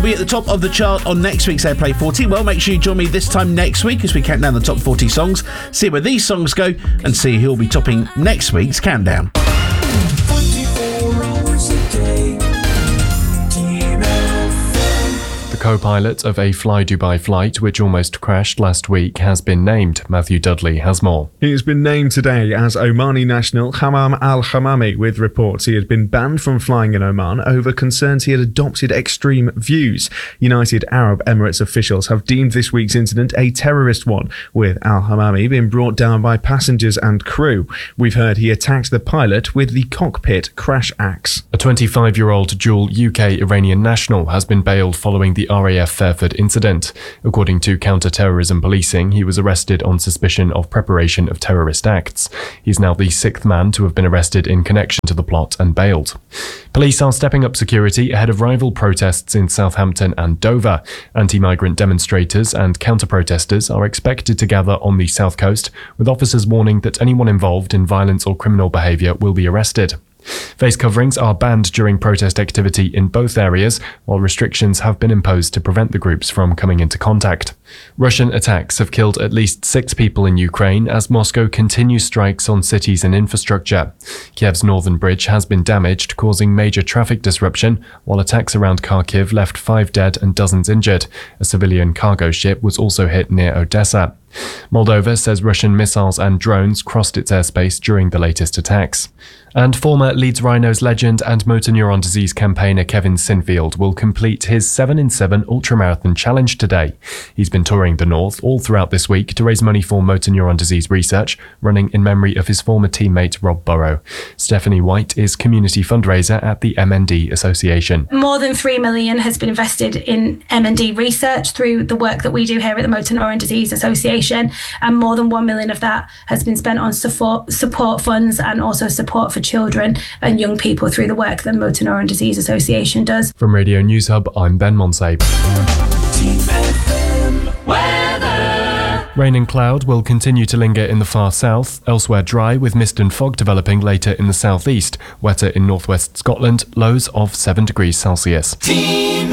be at the top of the chart on next week's Airplay 40? Well, make sure you join me this time next week as we count down the top 40 songs, see where these songs go, and see who'll be topping next week's countdown. 24 hours a day. The co-pilot of a Fly Dubai flight which almost crashed last week has been named. Matthew Dudley has more. He has been named today as Omani national Hammam al-Hammami, with reports he had been banned from flying in Oman over concerns he had adopted extreme views. United Arab Emirates officials have deemed this week's incident a terrorist one, with al-Hammami being brought down by passengers and crew. We've heard he attacked the pilot with the cockpit crash axe. A 25-year-old dual UK-Iranian national has been bailed following the RAF Fairford incident. According to counter-terrorism policing, he was arrested on suspicion of preparation of terrorist acts. He's now the 6th man to have been arrested in connection to the plot and bailed. Police are stepping up security ahead of rival protests in Southampton and Dover. Anti-migrant demonstrators and counter-protesters are expected to gather on the south coast, with officers warning that anyone involved in violence or criminal behaviour will be arrested. Face coverings are banned during protest activity in both areas, while restrictions have been imposed to prevent the groups from coming into contact. Russian attacks have killed at least 6 people in Ukraine as Moscow continues strikes on cities and infrastructure. Kiev's northern bridge has been damaged, causing major traffic disruption, while attacks around Kharkiv left 5 dead and dozens injured. A civilian cargo ship was also hit near Odessa. Moldova says Russian missiles and drones crossed its airspace during the latest attacks. And former Leeds Rhinos legend and motor neuron disease campaigner Kevin Sinfield will complete his 7-in-7 ultramarathon challenge today. He's been touring the north all throughout this week to raise money for motor neuron disease research, running in memory of his former teammate Rob Burrow. Stephanie White is community fundraiser at the MND Association. More than $3 million has been invested in MND research through the work that we do here at the Motor Neuron Disease Association, and more than $1 million of that has been spent on support funds and also support for children and young people through the work that the Motor Neuron Disease Association does. From Radio News Hub, I'm Ben Monsabe. Rain and cloud will continue to linger in the far south, elsewhere dry with mist and fog developing later in the southeast, wetter in northwest Scotland, lows of 7 degrees Celsius. Team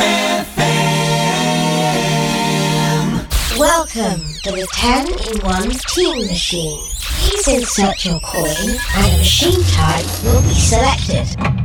FM. Welcome to the 10-in-1 Team Machine. Please insert your coin and a machine type will be selected.